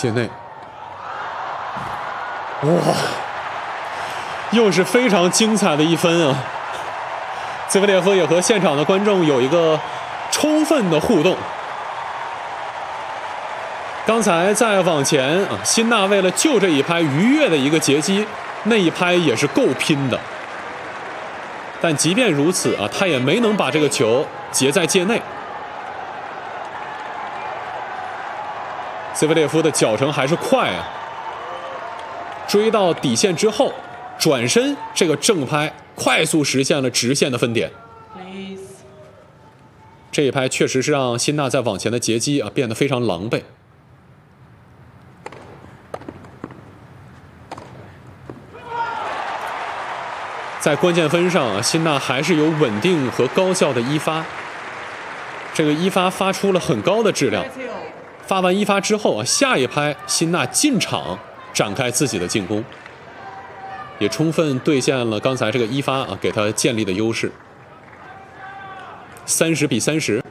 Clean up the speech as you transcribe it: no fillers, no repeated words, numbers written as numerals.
界内，哇，又是非常精彩的一分啊！兹维列夫也和现场的观众有一个充分的互动。刚才再往前啊，辛纳为了救这一拍愉悦的一个截击，那一拍也是够拼的。但即便如此啊，他也没能把这个球截在界内。兹维列夫的脚程还是快啊，追到底线之后，转身这个正拍快速实现了直线的分点。这一拍确实是让辛纳在往前的截击啊变得非常狼狈。在关键分上啊，辛纳还是有稳定和高效的一发。这个一发发出了很高的质量。发完一发之后啊，下一拍辛纳进场展开自己的进攻，也充分兑现了刚才这个一发啊给他建立的优势。30比30。